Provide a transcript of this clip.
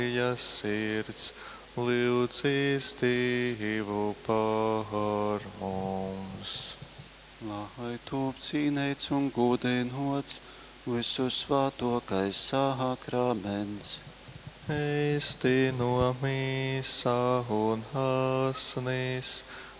Ja sirds lūdzīs Dievu par mums. Lai top cīnīts un godinots visu svātokais sakraments. Ēsti no mīsā un asnis